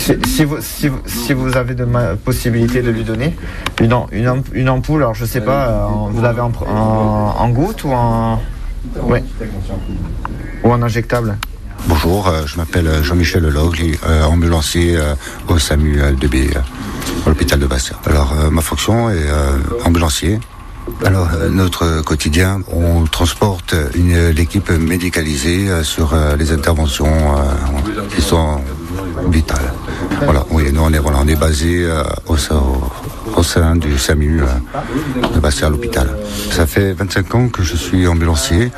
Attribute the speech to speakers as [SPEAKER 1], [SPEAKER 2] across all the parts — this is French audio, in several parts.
[SPEAKER 1] Si vous avez de possibilité de lui donner une ampoule, alors je sais pas, vous l'avez en goutte ou en injectable.
[SPEAKER 2] Bonjour, je m'appelle Jean-Michel Lelogle, ambulancier au SAMU LDB, à l'hôpital de Bastia. Alors, ma fonction est ambulancier. Alors, notre quotidien, on transporte l'équipe médicalisée sur les interventions qui sont vitales. Voilà, oui, nous on est basé au sein du SAMU de Bastia à l'hôpital. Ça fait 25 ans que je suis ambulancier.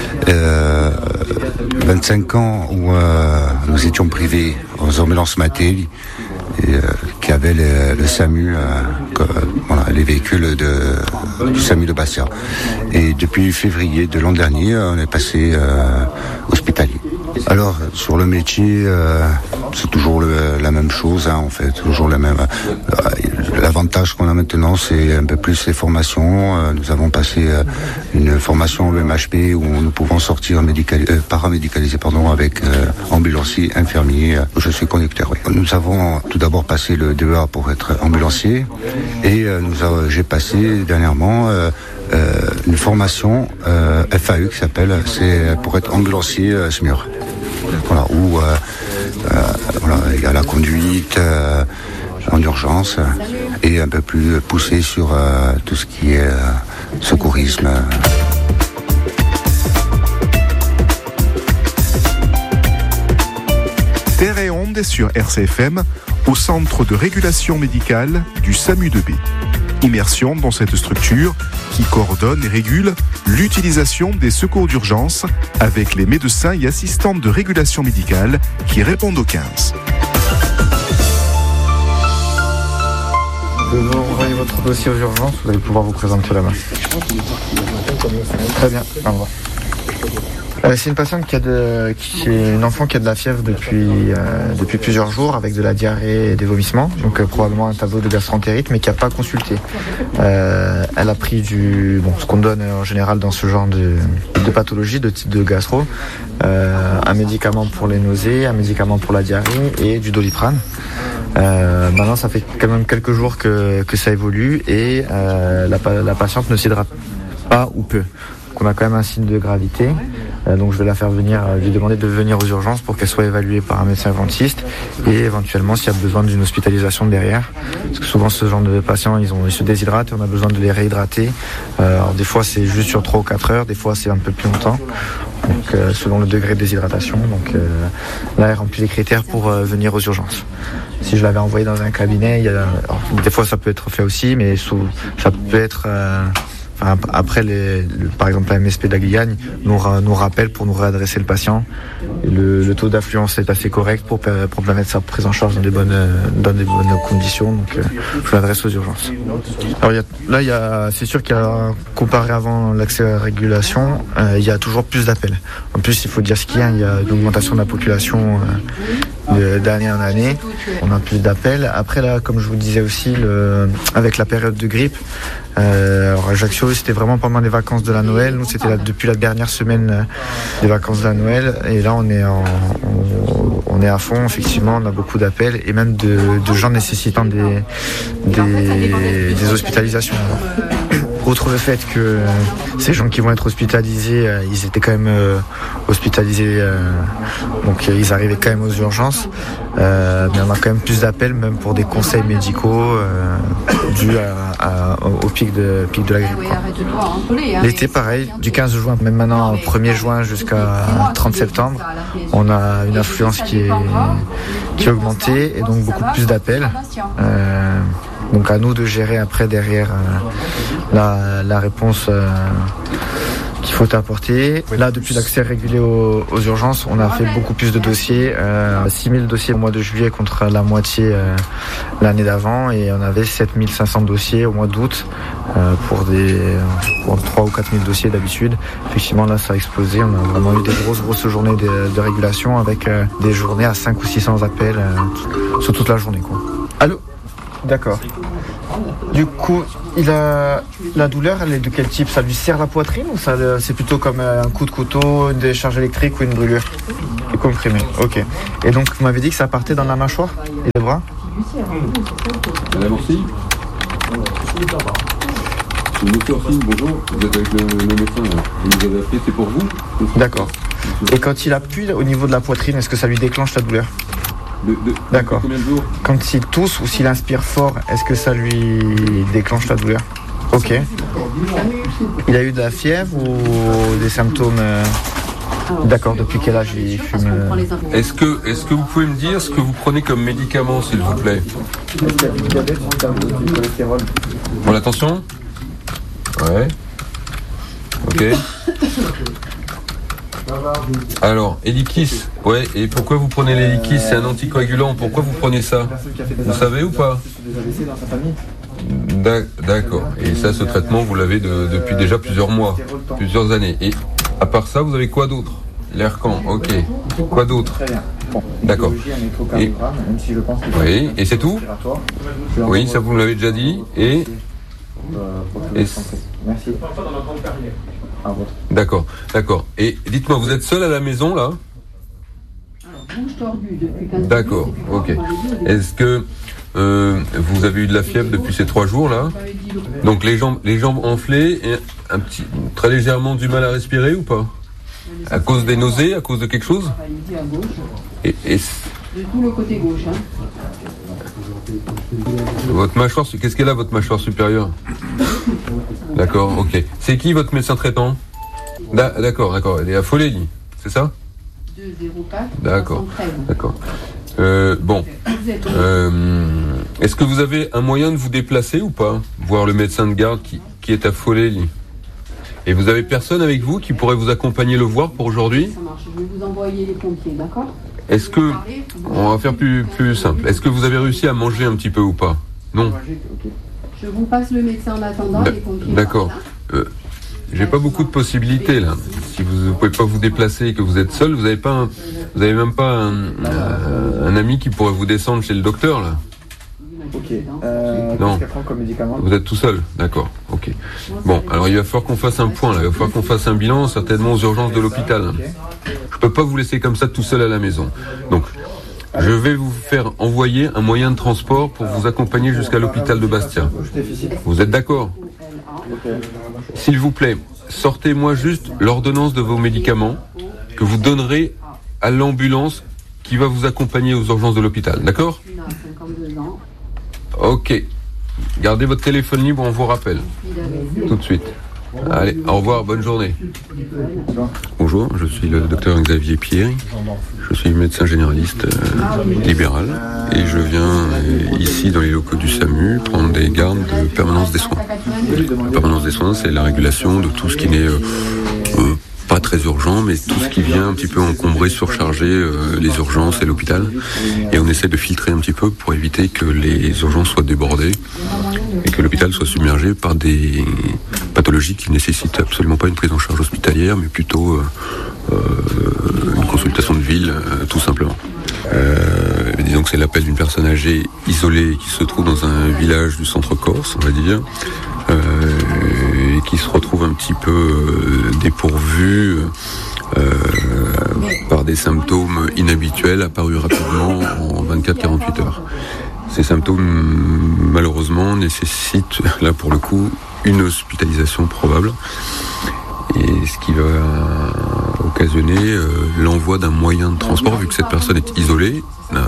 [SPEAKER 2] 25 ans où nous étions privés aux ambulances Mattei, qui avaient le SAMU, les véhicules du SAMU de Bastia. Et depuis février de l'an dernier, on est passé hospitalier. Alors, sur le métier, c'est toujours la même chose, en fait, toujours la même. L'avantage qu'on a maintenant, c'est un peu plus les formations. Nous avons passé une formation au MHP où nous pouvons sortir paramédicalisé, avec ambulancier, infirmier. Je suis conducteur, oui. Nous avons tout d'abord passé le DEA pour être ambulancier et j'ai passé dernièrement une formation FAU qui s'appelle, c'est pour être ambulancier SMUR. Voilà, où il y a la conduite en urgence et un peu plus poussé sur tout ce qui est secourisme.
[SPEAKER 3] Terre et Onde sur RCFM, au centre de régulation médicale du SAMU-2B. Immersion dans cette structure qui coordonne et régule l'utilisation des secours d'urgence avec les médecins et assistants de régulation médicale qui répondent au 15.
[SPEAKER 1] Vous envoyez votre dossier aux urgences, vous allez pouvoir vous présenter là-bas. Très bien, au revoir. C'est une patiente qui est une enfant qui a de la fièvre depuis plusieurs jours avec de la diarrhée et des vomissements, donc probablement un tableau de gastroentérite, mais qui n'a pas consulté. Elle a pris ce qu'on donne en général dans ce genre de pathologie, de type de gastro, un médicament pour les nausées, un médicament pour la diarrhée et du Doliprane. Maintenant, ça fait quand même quelques jours que ça évolue et la patiente ne s'hydrate pas ou peu. Donc on a quand même un signe de gravité. Donc je vais la faire venir, lui demander de venir aux urgences pour qu'elle soit évaluée par un médecin urgentiste et éventuellement s'il y a besoin d'une hospitalisation derrière. Parce que souvent ce genre de patients, ils se déshydratent et on a besoin de les réhydrater. Alors des fois c'est juste sur 3 ou 4 heures, des fois c'est un peu plus longtemps. Donc selon le degré de déshydratation. Donc là elle remplit les critères pour venir aux urgences. Si je l'avais envoyée dans un cabinet, des fois ça peut être fait aussi, mais ça peut être... Après, par exemple, la MSP de la Guyane nous rappelle pour nous réadresser le patient. Le taux d'affluence est assez correct pour permettre sa prise en charge dans des bonnes conditions. Donc, je l'adresse aux urgences. Alors, c'est sûr qu'il y a, comparé avant l'accès à la régulation, il y a toujours plus d'appels. En plus, il faut dire ce qu'il y a. Il y a une augmentation de la population d'année en année. On a plus d'appels. Après, là, comme je vous disais aussi, avec la période de grippe, alors Ajaccio, c'était vraiment pendant les vacances de la Noël. Nous, c'était depuis la dernière semaine des vacances de la Noël. Et là, on est à fond, effectivement. On a beaucoup d'appels et même de gens nécessitant des hospitalisations. Outre le fait que ces gens qui vont être hospitalisés, ils étaient quand même hospitalisés, donc ils arrivaient quand même aux urgences. Mais on a quand même plus d'appels, même pour des conseils médicaux dus au pic de la grippe. L'été, pareil, du 15 juin, même maintenant, 1er juin jusqu'à 30 septembre, on a une affluence qui est augmentée et donc beaucoup plus d'appels. Donc à nous de gérer après derrière la réponse qu'il faut apporter. Là, depuis l'accès régulé aux urgences, on a fait beaucoup plus de dossiers. 6000 dossiers au mois de juillet contre la moitié l'année d'avant. Et on avait 7500 dossiers au mois d'août pour 3 ou 4000 dossiers d'habitude. Effectivement, là, ça a explosé. On a vraiment eu des grosses journées de régulation avec des journées à 500 ou 600 appels sur toute la journée, quoi. Allô ? D'accord. Du coup, la douleur, elle est de quel type ? Ça lui serre la poitrine ou c'est plutôt comme un coup de couteau, une décharge électrique ou une brûlure ? comprimé, ok. Et donc vous m'avez dit que ça partait dans la mâchoire et les bras?
[SPEAKER 4] Madame Orsi, monsieur Orsi, bonjour, vous êtes avec le médecin là. Vous nous avez appelé, c'est pour vous?
[SPEAKER 1] D'accord. Et quand il appuie au niveau de la poitrine, est-ce que ça lui déclenche la douleur? D'accord.
[SPEAKER 4] Combien de jours?
[SPEAKER 1] Quand il tousse ou s'il inspire fort, est-ce que ça lui déclenche la douleur? Ok. Il a eu de la fièvre ou des symptômes D'accord, depuis quel âge il fume?
[SPEAKER 4] Est-ce que vous pouvez me dire ce que vous prenez comme médicament, s'il vous plaît?
[SPEAKER 1] Est-ce qu'il y a du diabète ou du cholestérol?
[SPEAKER 4] Pour l'attention? Ouais. Ok. Alors, Eliquis. Ouais, et pourquoi vous prenez l'Eliquis? C'est un anticoagulant. Pourquoi vous prenez ça? Vous savez ou pas? D'accord. Et ça, ce traitement, vous l'avez depuis déjà plusieurs mois, plusieurs années. Et à part ça, vous avez quoi d'autre? L'Aircan, ok. Quoi d'autre? D'accord. Oui, et c'est tout? Oui, ça vous l'avez déjà dit. Et
[SPEAKER 1] Merci.
[SPEAKER 4] D'accord. Et dites-moi, vous êtes seul à la maison là? D'accord, ok. Est-ce que vous avez eu de la fièvre depuis ces 3 jours là? Donc les jambes enflées et très légèrement du mal à respirer ou pas? À cause des nausées, à cause de quelque chose? Et
[SPEAKER 5] de tout le côté gauche.
[SPEAKER 4] Votre mâchoire, qu'est-ce qu'elle a votre mâchoire supérieure? D'accord, ok. C'est qui votre médecin traitant? D'accord. Elle est affolée, lui. C'est ça?
[SPEAKER 5] 204.
[SPEAKER 4] D'accord. Bon. Est-ce que vous avez un moyen de vous déplacer ou pas? Voir le médecin de garde qui est affolé, lui. Et vous avez personne avec vous qui pourrait vous accompagner le voir pour aujourd'hui?
[SPEAKER 5] Ça marche. Je vais vous envoyer les pompiers, d'accord?
[SPEAKER 4] Est-ce que... On va faire plus simple. Est-ce que vous avez réussi à manger un petit peu ou pas? Non.
[SPEAKER 5] Je vous passe le médecin en attendant, les pompiers.
[SPEAKER 4] D'accord. J'ai pas beaucoup de possibilités là. Si vous ne pouvez pas vous déplacer et que vous êtes seul, vous avez même pas un ami qui pourrait vous descendre chez le docteur là?
[SPEAKER 1] Ok.
[SPEAKER 4] Non.
[SPEAKER 1] Qu'est-ce qu'elle prend comme médicament?
[SPEAKER 4] Vous êtes tout seul, d'accord. Ok. Bon, alors il va falloir qu'on fasse un point là. Il va falloir qu'on fasse un bilan, certainement aux urgences de l'hôpital. Je peux pas vous laisser comme ça tout seul à la maison. Donc, je vais vous faire envoyer un moyen de transport pour vous accompagner jusqu'à l'hôpital de Bastia. Vous êtes d'accord? S'il vous plaît, sortez-moi juste l'ordonnance de vos médicaments que vous donnerez à l'ambulance qui va vous accompagner aux urgences de l'hôpital. D'accord? Ok. Gardez votre téléphone libre, on vous rappelle. Tout de suite. Allez, au revoir, bonne journée. Bonjour, je suis le docteur Xavier Pierre. Je suis médecin généraliste libéral et je viens ici dans les locaux du SAMU prendre des gardes de permanence des soins. La permanence des soins, c'est la régulation de tout ce qui n'est pas très urgent, mais tout ce qui vient un petit peu encombrer, surcharger les urgences et l'hôpital. Et on essaie de filtrer un petit peu pour éviter que les urgences soient débordées et que l'hôpital soit submergé par des pathologies qui ne nécessitent absolument pas une prise en charge hospitalière, mais plutôt une consultation de ville, tout simplement. Disons que c'est l'appel d'une personne âgée isolée qui se trouve dans un village du centre Corse, on va dire, et qui se retrouve un petit peu dépourvue par des symptômes inhabituels apparus rapidement en 24-48 heures. Ces symptômes, malheureusement, nécessitent, là pour le coup, une hospitalisation probable, et ce qui va occasionner l'envoi d'un moyen de transport, vu que cette personne est isolée,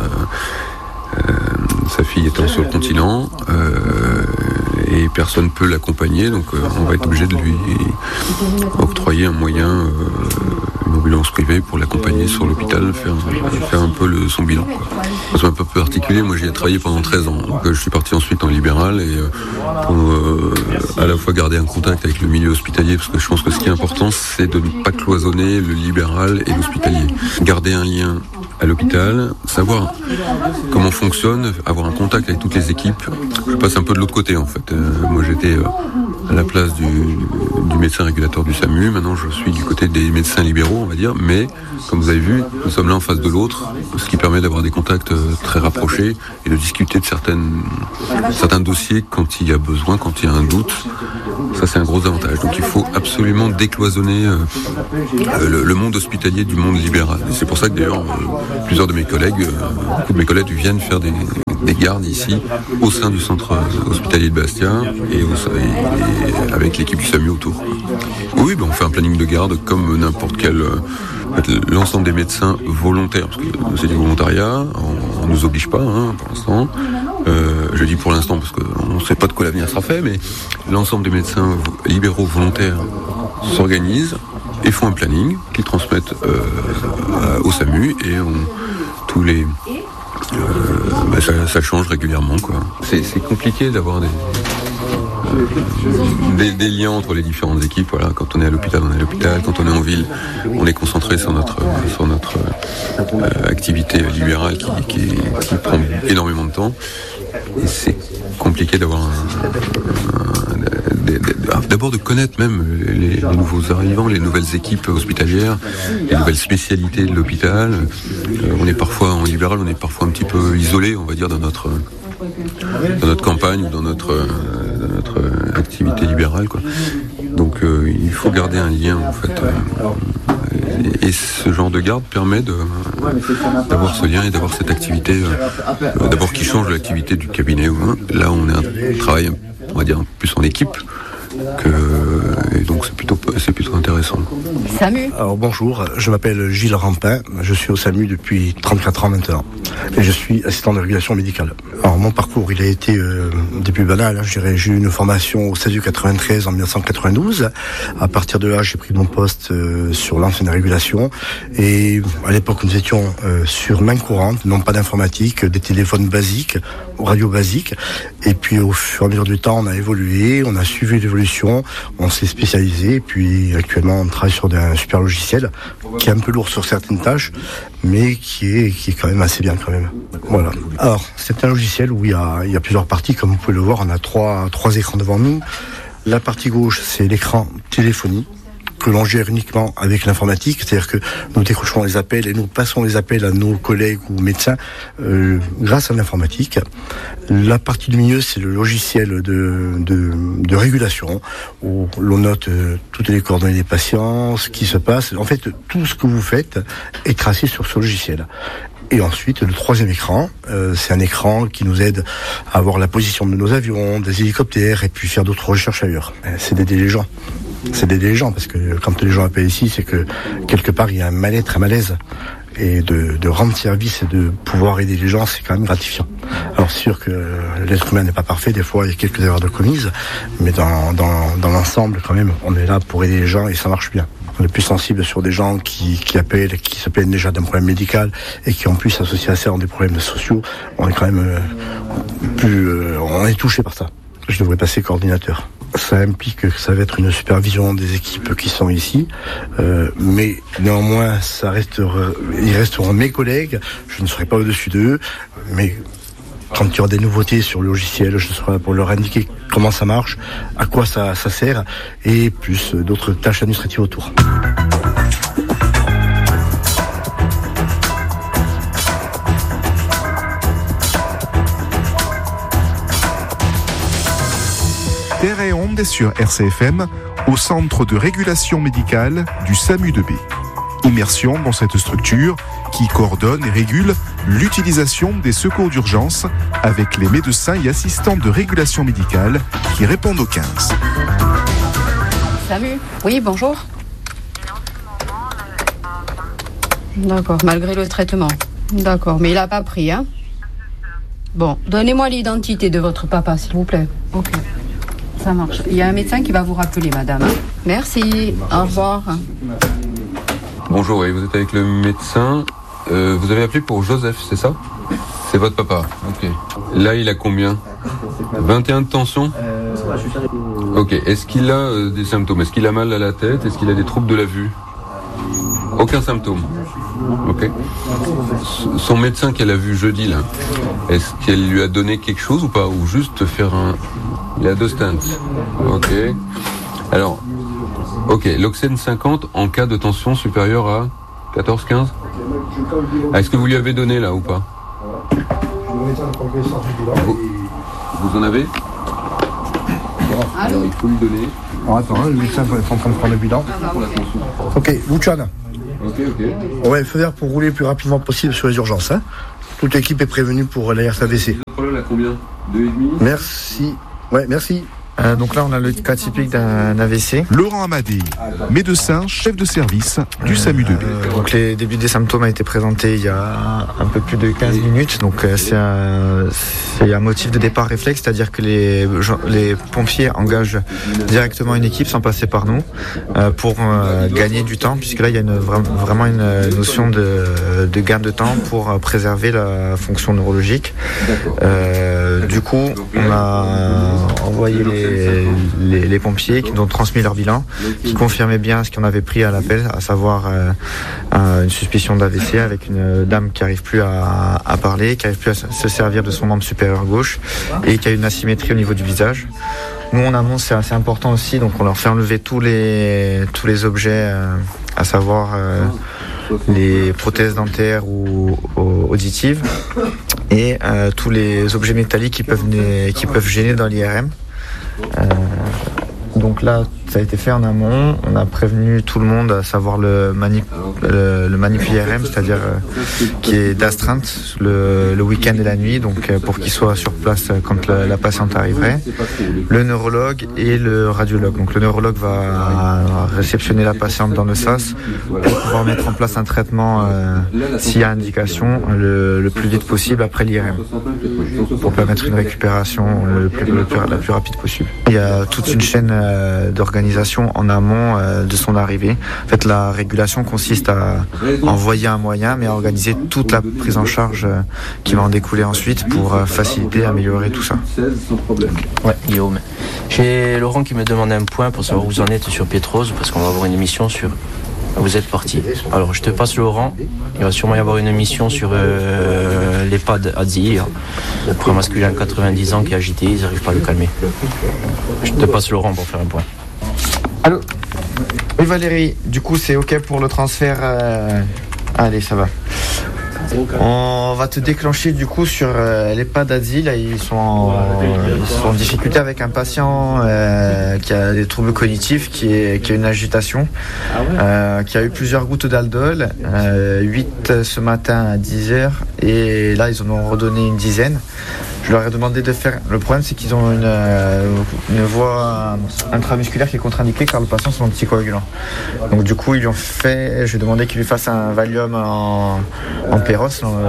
[SPEAKER 4] sa fille étant sur le continent, et personne ne peut l'accompagner, donc on va être obligé de lui octroyer un moyen, une ambulance privée pour l'accompagner sur l'hôpital, faire un peu son bilan, quoi. C'est un peu particulier, moi j'y ai travaillé pendant 13 ans, donc je suis parti ensuite en libéral et pour à la fois garder un contact avec le milieu hospitalier, parce que je pense que ce qui est important c'est de ne pas cloisonner le libéral et l'hospitalier. Garder un lien à l'hôpital, savoir comment fonctionne, avoir un contact avec toutes les équipes. Je passe un peu de l'autre côté en fait. Moi j'étais à la place du médecin régulateur du SAMU, maintenant je suis du côté des médecins libéraux on va dire, mais comme vous avez vu, nous sommes l'un en face de l'autre, ce qui permet d'avoir des contacts très rapprochés et de discuter de certains dossiers quand il y a besoin, quand il y a un doute, Ça, c'est un gros avantage. Donc, il faut absolument décloisonner le monde hospitalier du monde libéral. Et c'est pour ça que d'ailleurs, plusieurs de mes collègues, beaucoup de mes collègues viennent faire des gardes ici, au sein du centre hospitalier de Bastia, et avec l'équipe du SAMU autour. Oui, on fait un planning de garde comme n'importe quel... l'ensemble des médecins volontaires, parce que c'est du volontariat, on nous oblige pas pour l'instant. Je dis pour l'instant parce qu'on ne sait pas de quoi l'avenir sera fait, mais l'ensemble des médecins libéraux volontaires s'organisent et font un planning qu'ils transmettent au SAMU et tous les... ça change régulièrement, quoi. C'est compliqué d'avoir des liens entre les différentes équipes. Voilà. Quand on est à l'hôpital, on est à l'hôpital. Quand on est en ville, on est concentré sur notre activité libérale qui prend énormément de temps. Et c'est compliqué d'avoir d'abord de connaître même les nouveaux arrivants, les nouvelles équipes hospitalières, les nouvelles spécialités de l'hôpital. On est parfois en libéral, on est parfois un petit peu isolé, on va dire, dans notre campagne ou dans notre activité libérale, quoi. Donc il faut garder un lien, en fait. Et ce genre de garde permet d'avoir ce lien et d'avoir cette activité, d'abord qui change l'activité du cabinet. Là, on est un travail, on va dire, plus en équipe. Et donc c'est plutôt intéressant.
[SPEAKER 6] SAMU. Alors bonjour, je m'appelle Gilles Rampin, je suis au SAMU depuis 34 ans maintenant et je suis assistant de régulation médicale. Alors mon parcours il a été des plus banals, j'ai eu une formation au SASU 93 en 1992. À partir de là j'ai pris mon poste sur l'ancienne régulation et à l'époque nous étions sur main courante, non pas d'informatique, des téléphones basiques, radio basiques, et puis au fur et à mesure du temps on a évolué, on a suivi l'évolution, on s'est spécialisé, et puis actuellement on travaille sur un super logiciel qui est un peu lourd sur certaines tâches, mais qui est quand même assez bien quand même. Voilà. Alors c'est un logiciel où il y a plusieurs parties, comme vous pouvez le voir, on a trois écrans devant nous. La partie gauche c'est l'écran téléphonie, que l'on gère uniquement avec l'informatique, c'est-à-dire que nous décrochons les appels et nous passons les appels à nos collègues ou médecins grâce à l'informatique. La partie du milieu, c'est le logiciel de régulation, où l'on note toutes les coordonnées des patients, ce qui se passe. En fait, tout ce que vous faites est tracé sur ce logiciel. Et ensuite, le troisième écran, c'est un écran qui nous aide à avoir la position de nos avions, des hélicoptères, et puis faire d'autres recherches ailleurs. C'est d'aider les gens. C'est d'aider les gens, parce que quand les gens appellent ici, c'est que quelque part il y a un mal-être, un malaise. Et de rendre service et de pouvoir aider les gens, c'est quand même gratifiant. Alors c'est sûr que l'être humain n'est pas parfait, des fois il y a quelques erreurs de commises, mais dans l'ensemble quand même, on est là pour aider les gens et ça marche bien. On est plus sensible sur des gens qui appellent, qui se plaignent déjà d'un problème médical et qui en plus associés à ça ont des problèmes sociaux. On est quand même on est touché par ça. Je devrais passer coordinateur. Ça implique que ça va être une supervision des équipes qui sont ici, mais néanmoins, ils resteront mes collègues. Je ne serai pas au-dessus d'eux, mais quand il y aura des nouveautés sur le logiciel, je serai là pour leur indiquer comment ça marche, à quoi ça sert, et plus d'autres tâches administratives autour.
[SPEAKER 3] Terre et Onde sur RCFM, au centre de régulation médicale du SAMU de B. Immersion dans cette structure qui coordonne et régule l'utilisation des secours d'urgence avec les médecins et assistants de régulation médicale qui répondent au 15.
[SPEAKER 5] SAMU. Oui, bonjour. D'accord, malgré le traitement. D'accord, mais il n'a pas pris, hein? Bon, donnez-moi l'identité de votre papa, s'il vous plaît. Ok. Ça marche. Il y a un médecin qui va vous rappeler, madame. Merci. Au revoir.
[SPEAKER 4] Bonjour, et vous êtes avec le médecin. Vous avez appelé pour Joseph, c'est ça? C'est votre papa. Ok. Là, il a combien? 21 de tension? Ok. Est-ce qu'il a des symptômes? Est-ce qu'il a mal à la tête? Est-ce qu'il a des troubles de la vue? Aucun symptôme. Ok. Son médecin qu'elle a vu jeudi, là, est-ce qu'elle lui a donné quelque chose ou pas? Ou juste faire un... Il a 2 stents. Ok. Alors, ok, l'oxène 50 en cas de tension supérieure à 14-15. Est-ce que vous lui avez donné là ou pas? Vous en avez? Alors il faut lui donner.
[SPEAKER 6] Alors attends, le médecin est en train de prendre le bilan. Ok, Luciana.
[SPEAKER 4] Ok.
[SPEAKER 6] On va faire pour rouler le plus rapidement possible sur les urgences. Hein. Toute l'équipe est prévenue pour la RSADC.
[SPEAKER 4] Le problème à combien 2,5 ?
[SPEAKER 6] Merci. Ouais, merci.
[SPEAKER 1] Donc là, on a le cas typique d'un AVC.
[SPEAKER 3] Laurent Amadei, médecin, chef de service du SAMU de B.
[SPEAKER 1] Donc les débuts des symptômes ont été présentés il y a un peu plus de 15 minutes. Donc c'est un motif de départ réflexe, c'est-à-dire que les pompiers engagent directement une équipe sans passer par nous pour gagner du temps, puisque là il y a vraiment une notion de gain de temps pour préserver la fonction neurologique. Du coup, on a envoyé les pompiers qui nous ont transmis leur bilan, qui confirmaient bien ce qu'on avait pris à l'appel, à savoir une suspicion d'AVC avec une dame qui n'arrive plus à parler, qui n'arrive plus à se servir de son membre supérieur gauche et qui a une asymétrie au niveau du visage. Nous en amont, c'est assez important aussi, donc on leur fait enlever tous les objets, à savoir les prothèses dentaires ou auditives et tous les objets métalliques qui peuvent gêner dans l'IRM. Donc là, ça a été fait en amont. On a prévenu tout le monde, à savoir le manip IRM, c'est-à-dire qui est d'astreinte le week-end et la nuit, donc pour qu'il soit sur place quand la patiente arriverait. Le neurologue et le radiologue. Donc le neurologue va réceptionner la patiente dans le SAS pour pouvoir mettre en place un traitement s'il y a indication le plus vite possible après l'IRM, pour permettre une récupération la plus rapide possible. Il y a toute une chaîne d'organisation en amont de son arrivée. En fait, la régulation consiste à envoyer un moyen, mais à organiser toute la prise en charge qui va en découler ensuite pour faciliter, améliorer tout ça.
[SPEAKER 7] Ouais, Guillaume. J'ai Laurent qui me demande un point pour savoir où vous en êtes sur Pietrose, parce qu'on va avoir une émission sur... Vous êtes parti. Alors, je te passe Laurent. Il va sûrement y avoir une émission sur l'EHPAD Adzil, pour un masculin de 90 ans qui est agité, ils n'arrivent pas à le calmer. Je te passe Laurent pour faire un point.
[SPEAKER 1] Allô ? Oui Valérie, du coup c'est ok pour le transfert. Allez, ça va. On va te déclencher du coup sur l'EHPAD d'Adzil. Ils sont en difficulté avec un patient qui a des troubles cognitifs, qui a une agitation, qui a eu plusieurs gouttes d'aldol, 8 ce matin à 10h, et là ils en ont redonné une dizaine. Je leur ai demandé de faire... Le problème, c'est qu'ils ont une voie intramusculaire qui est contre-indiquée car le patient est anticoagulant. Donc du coup, ils lui ont fait... J'ai demandé qu'ils lui fassent un Valium en Péros.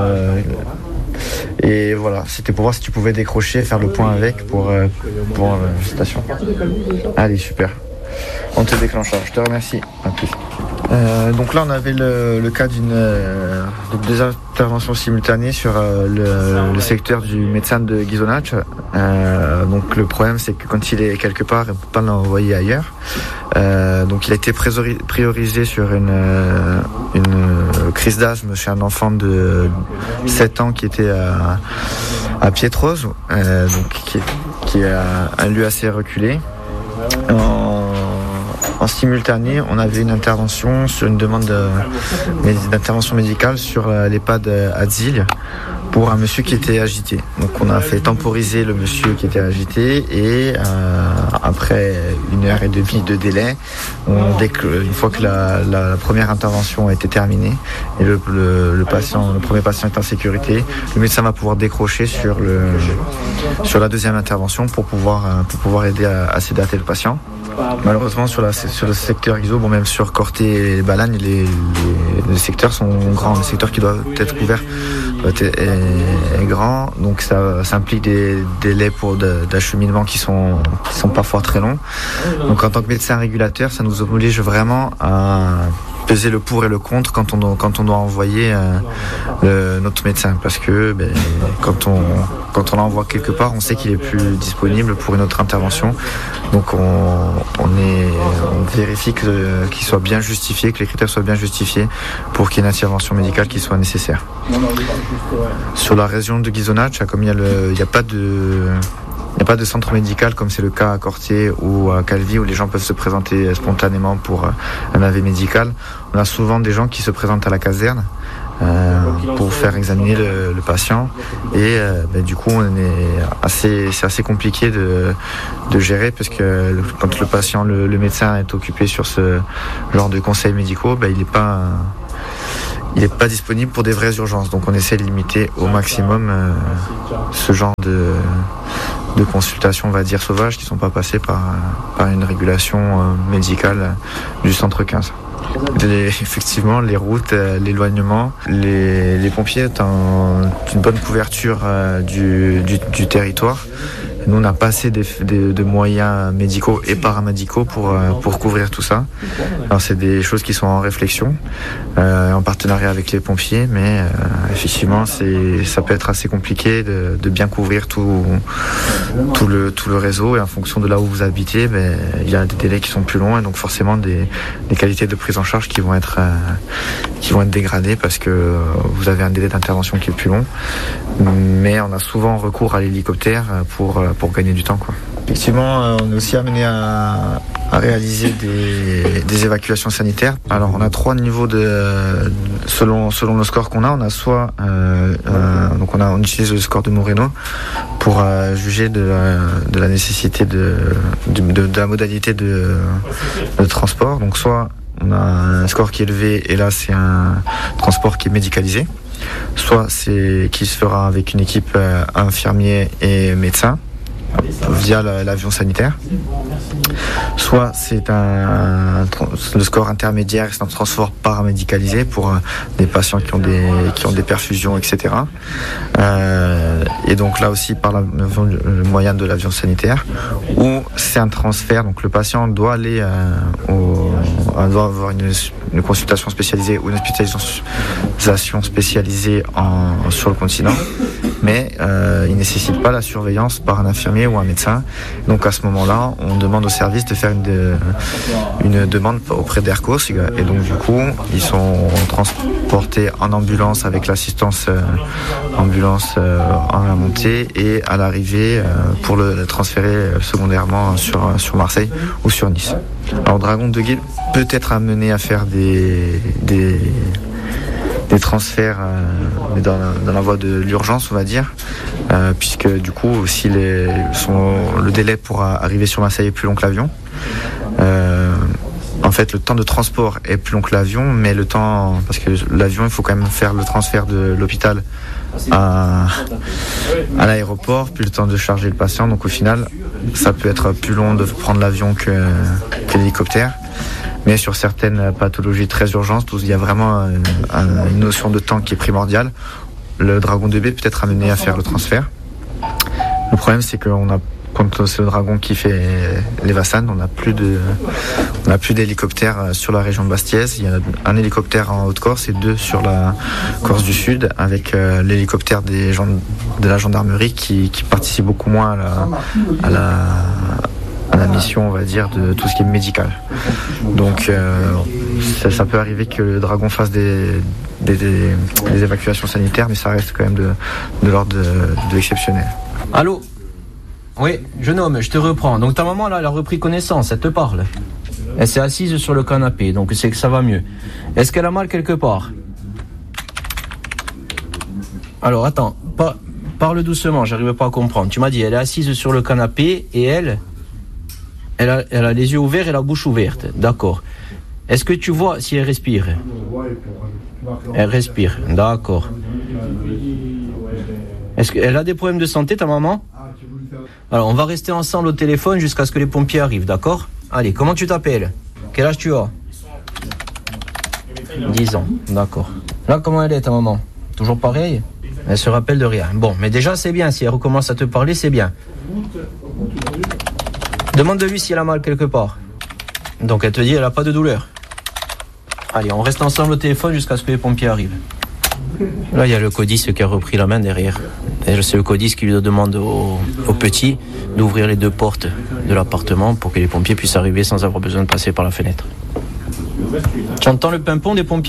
[SPEAKER 1] Et voilà, c'était pour voir si tu pouvais décrocher, faire le point avec pour station. Allez, super. On te déclenchera. Je te remercie. À plus. Donc là, on avait le cas des interventions simultanées sur le secteur du médecin de Ghisonaccia. Donc le problème, c'est que quand il est quelque part, on ne peut pas l'envoyer ailleurs. Donc il a été priorisé sur une crise d'asthme chez un enfant de 7 ans qui était à Pietrose, donc qui est un lieu assez reculé. En simultané, on avait une intervention sur une demande d'intervention médicale sur l'EHPAD Adzil pour un monsieur qui était agité. Donc on a fait temporiser le monsieur qui était agité et après 1h30 de délai, une fois que la première intervention a été terminée et le premier patient est en sécurité, le médecin va pouvoir décrocher sur la deuxième intervention pour pouvoir aider à sédater le patient. Malheureusement sur le secteur ISO, même sur Corté et Balagne, les secteurs sont grands. Le secteur qui doit être couvert est grand, donc ça implique des délais d'acheminement qui sont parfois très longs. Donc en tant que médecin régulateur, ça nous oblige vraiment à peser le pour et le contre quand on doit envoyer notre médecin, parce que quand on l'envoie quelque part, on sait qu'il est plus disponible pour une autre intervention. Donc on vérifie qu'il soit bien justifié, que les critères soient bien justifiés pour qu'il y ait une intervention médicale qui soit nécessaire. Sur la région de Ghisonaccia, comme il n'y a pas de centre médical comme c'est le cas à Cortier ou à Calvi où les gens peuvent se présenter spontanément pour un AV médical. On a souvent des gens qui se présentent à la caserne pour faire examiner le patient. Et du coup, c'est assez compliqué de gérer parce que quand le patient, le médecin est occupé sur ce genre de conseils médicaux, il n'est pas disponible pour des vraies urgences. Donc on essaie de limiter au maximum ce genre de consultations, on va dire, sauvages qui ne sont pas passées par une régulation médicale du centre 15. Effectivement, les routes, l'éloignement, les pompiers ont une bonne couverture du territoire. Nous, on n'a pas assez de moyens médicaux et paramédicaux pour couvrir tout ça. Alors, c'est des choses qui sont en réflexion, en partenariat avec les pompiers, mais effectivement, ça peut être assez compliqué de bien couvrir tout le réseau. Et en fonction de là où vous habitez, il y a des délais qui sont plus longs et donc forcément des qualités de prise en charge qui vont être dégradées parce que vous avez un délai d'intervention qui est plus long. Mais on a souvent recours à l'hélicoptère pour gagner du temps, quoi. Effectivement, on est aussi amené à réaliser des évacuations sanitaires. Alors, on a 3 niveaux selon le score qu'on a. On a soit on utilise le score de Moreno pour juger de la nécessité de la modalité de transport. Donc, soit on a un score qui est élevé et là c'est un transport qui est médicalisé, soit c'est qui se fera avec une équipe infirmier et médecin via l'avion sanitaire, soit c'est le score intermédiaire, c'est un transport paramédicalisé pour des patients qui ont des perfusions, etc. Et donc là aussi par le moyen de l'avion sanitaire, ou c'est un transfert, donc le patient doit aller doit avoir une consultation spécialisée ou une hospitalisation spécialisée sur le continent, mais il ne nécessite pas la surveillance par un infirmier ou un médecin. Donc à ce moment-là, on demande au service de faire une demande auprès d'Aircos, et donc du coup, ils sont transportés en ambulance avec l'assistance ambulance en la montée et à l'arrivée pour le transférer secondairement sur Marseille ou sur Nice. Alors Dragon de Guil peut être amené à faire des transferts dans la voie de l'urgence, on va dire, puisque du coup aussi le délai pour arriver sur Marseille est plus long que l'avion. En fait, le temps de transport est plus long que l'avion, mais le temps, parce que l'avion, il faut quand même faire le transfert de l'hôpital à l'aéroport, puis le temps de charger le patient. Donc au final, ça peut être plus long de prendre l'avion que l'hélicoptère. Mais sur certaines pathologies très urgentes, où il y a vraiment une notion de temps qui est primordiale, le Dragon 2B peut être amené à faire le transfert. Le problème, c'est que quand c'est le Dragon qui fait les Vassanes, on n'a plus d'hélicoptères sur la région de Bastiaise. Il y a un hélicoptère en Haute-Corse et 2 sur la Corse du Sud, avec l'hélicoptère de la gendarmerie qui participe beaucoup moins à la mission, on va dire, de tout ce qui est médical. Donc ça peut arriver que le Dragon fasse des évacuations sanitaires, mais ça reste quand même de l'ordre de exceptionnel.
[SPEAKER 7] Allô ? Oui, jeune homme, je te reprends. Donc ta maman, là, elle a repris connaissance, elle te parle. Elle s'est assise sur le canapé, donc c'est que ça va mieux. Est-ce qu'elle a mal quelque part ? Alors attends, parle doucement, j'arrive pas à comprendre. Tu m'as dit, elle est assise sur le canapé et elle a les yeux ouverts et la bouche ouverte. D'accord. Est-ce que tu vois si elle respire ? Elle respire, d'accord. Est-ce qu'elle a des problèmes de santé, ta maman ? Alors, on va rester ensemble au téléphone jusqu'à ce que les pompiers arrivent, d'accord ? Allez, comment tu t'appelles ? Quel âge tu as ? 10 ans, d'accord. Là, comment elle est, ta maman ? Toujours pareil ? Elle se rappelle de rien. Bon, mais déjà, c'est bien. Si elle recommence à te parler, c'est bien. Demande-lui si elle a mal quelque part. Donc, elle te dit, elle n'a pas de douleur. Allez, on reste ensemble au téléphone jusqu'à ce que les pompiers arrivent. Là, il y a le codiste qui a repris la main derrière. Et c'est le codiste qui lui demande au petit d'ouvrir les 2 portes de l'appartement pour que les pompiers puissent arriver sans avoir besoin de passer par la fenêtre. Tu entends le pimpon des pompiers ?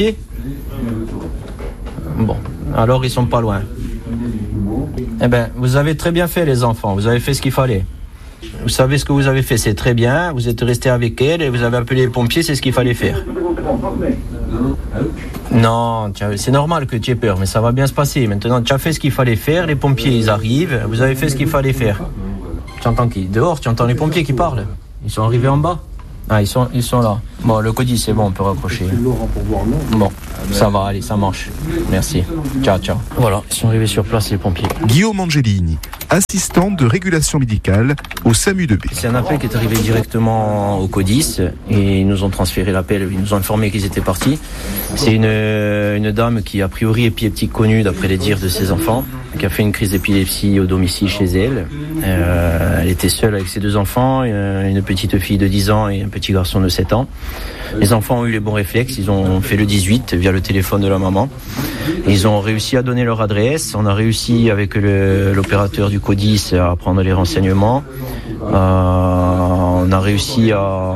[SPEAKER 7] Bon, alors ils sont pas loin. Eh bien, vous avez très bien fait, les enfants. Vous avez fait ce qu'il fallait. Vous savez ce que vous avez fait, c'est très bien. Vous êtes restés avec elle et vous avez appelé les pompiers, c'est ce qu'il fallait faire. Non, c'est normal que tu aies peur, mais ça va bien se passer. Maintenant, tu as fait ce qu'il fallait faire, les pompiers ils arrivent, vous avez fait ce qu'il fallait faire. Tu entends qui ? Dehors, tu entends les pompiers qui parlent. Ils sont arrivés en bas. Ah, ils sont là. Bon, le CODIS, c'est bon, on peut raccrocher. Bon, ça va, allez, ça marche. Merci. Ciao. Voilà, ils sont arrivés sur place, les pompiers.
[SPEAKER 3] Guillaume Angelini, assistant de régulation médicale au SAMU de B.
[SPEAKER 7] C'est un appel qui est arrivé directement au CODIS et ils nous ont transféré l'appel, ils nous ont informé qu'ils étaient partis. C'est une dame qui a priori épileptique connue d'après les dires de ses enfants, qui a fait une crise d'épilepsie au domicile chez elle. Elle était seule avec ses 2 enfants, une petite fille de 10 ans et un petit garçon de 7 ans. Les enfants ont eu les bons réflexes, ils ont fait le 18 via le téléphone de la maman. Ils ont réussi à donner leur adresse, on a réussi avec l'opérateur du CODIS à prendre les renseignements. On a réussi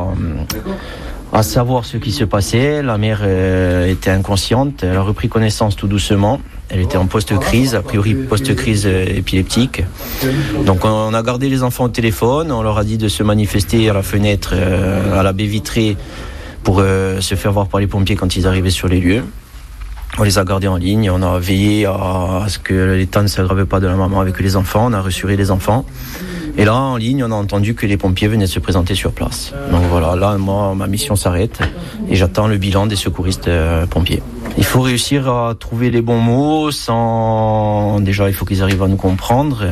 [SPEAKER 7] à savoir ce qui se passait. La mère était inconsciente, elle a repris connaissance tout doucement. Elle était en post-crise, a priori post-crise épileptique. Donc on a gardé les enfants au téléphone, on leur a dit de se manifester à la fenêtre, à la baie vitrée, pour se faire voir par les pompiers quand ils arrivaient sur les lieux. On les a gardés en ligne, on a veillé à ce que l'état ne s'aggrave pas de la maman avec les enfants, on a rassuré les enfants. Et là, en ligne, on a entendu que les pompiers venaient se présenter sur place. Donc voilà, là, moi, ma mission s'arrête et j'attends le bilan des secouristes pompiers. Il faut réussir à trouver les bons mots Déjà, il faut qu'ils arrivent à nous comprendre.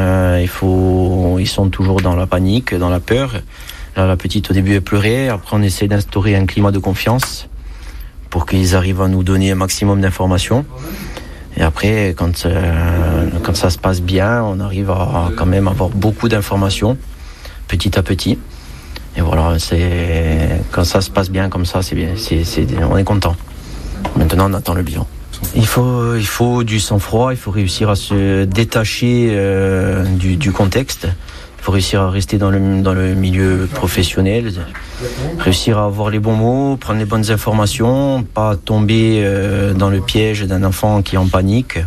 [SPEAKER 7] Ils sont toujours dans la panique, dans la peur. Là, la petite, au début, elle pleurait. Après, on essaie d'instaurer un climat de confiance pour qu'ils arrivent à nous donner un maximum d'informations. Et après, quand ça se passe bien, on arrive à quand même avoir beaucoup d'informations, petit à petit. Et voilà, quand ça se passe bien comme ça, c'est bien, on est content. Maintenant, on attend le bilan. Il faut du sang-froid, il faut réussir à se détacher du contexte. Il faut réussir à rester dans le milieu professionnel, réussir à avoir les bons mots, prendre les bonnes informations, pas tomber dans le piège d'un enfant qui est en panique.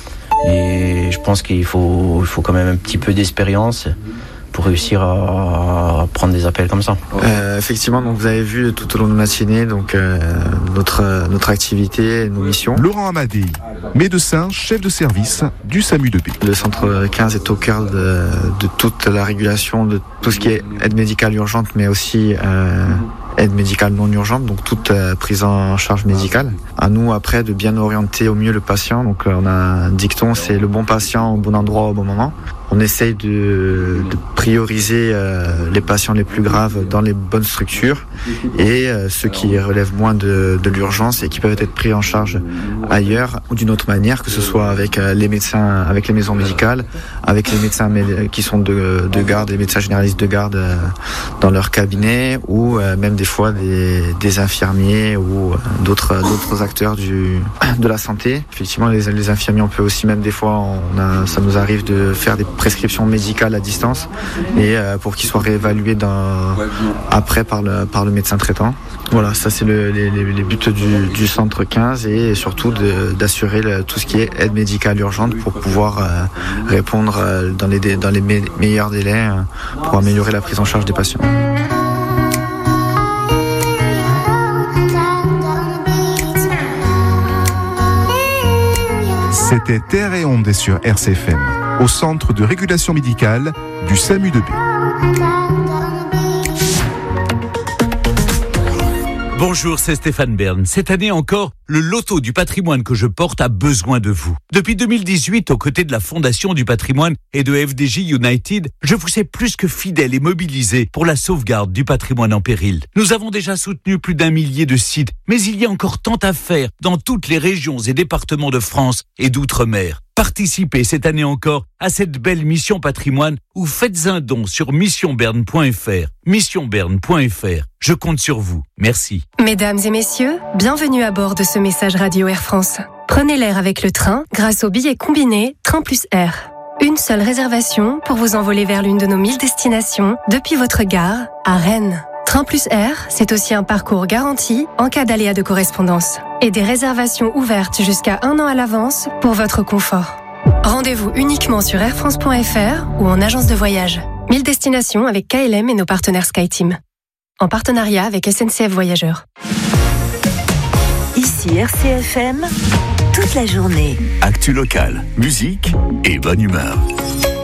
[SPEAKER 7] Et je pense qu'il faut quand même un petit peu d'expérience pour réussir à prendre des appels comme ça.
[SPEAKER 1] Effectivement, donc vous avez vu tout au long de la matinée notre activité, nos missions.
[SPEAKER 3] Laurent Amadei, médecin, chef de service du SAMU de B.
[SPEAKER 1] Le centre 15 est au cœur de toute la régulation, de tout ce qui est aide médicale urgente, mais aussi aide médicale non urgente, donc toute prise en charge médicale. À nous après de bien orienter au mieux le patient. Donc on a un dicton, c'est le bon patient au bon endroit au bon moment. On essaye de prioriser les patients les plus graves dans les bonnes structures et ceux qui relèvent moins de l'urgence et qui peuvent être pris en charge ailleurs ou d'une autre manière, que ce soit avec les médecins, avec les maisons médicales, avec les médecins qui sont de garde, les médecins généralistes de garde dans leur cabinet, ou même des fois des infirmiers ou d'autres acteurs de la santé. Effectivement, les infirmiers, on peut aussi même des fois, ça nous arrive de faire des prescriptions médicales à distance et pour qu'ils soient réévalués après par le médecin traitant. Voilà, ça c'est les buts du centre 15 et surtout d'assurer tout ce qui est aide médicale urgente pour pouvoir répondre dans les meilleurs délais pour améliorer la prise en charge des patients.
[SPEAKER 3] C'était Terre et Ondes sur RCFM, au centre de régulation médicale du SAMU de B.
[SPEAKER 8] Bonjour, c'est Stéphane Bern. Cette année encore, le loto du patrimoine que je porte a besoin de vous. Depuis 2018, aux côtés de la Fondation du patrimoine et de FDJ United, je vous ai plus que fidèle et mobilisé pour la sauvegarde du patrimoine en péril. Nous avons déjà soutenu plus d'1 millier de sites, mais il y a encore tant à faire dans toutes les régions et départements de France et d'outre-mer. Participez cette année encore à cette belle mission patrimoine ou faites un don sur missionberne.fr. Missionberne.fr. Je compte sur vous. Merci.
[SPEAKER 9] Mesdames et messieurs, bienvenue à bord de ce message radio Air France. Prenez l'air avec le train grâce au billet combiné Train plus Air. Une seule réservation pour vous envoler vers l'une de nos 1000 destinations depuis votre gare à Rennes. Train plus Air, c'est aussi un parcours garanti en cas d'aléa de correspondance. Et des réservations ouvertes jusqu'à 1 an à l'avance pour votre confort. Rendez-vous uniquement sur airfrance.fr ou en agence de voyage. 1000 destinations avec KLM et nos partenaires SkyTeam. En partenariat avec SNCF Voyageurs.
[SPEAKER 10] Ici RCFM, toute la journée.
[SPEAKER 11] Actu locale, musique et bonne humeur.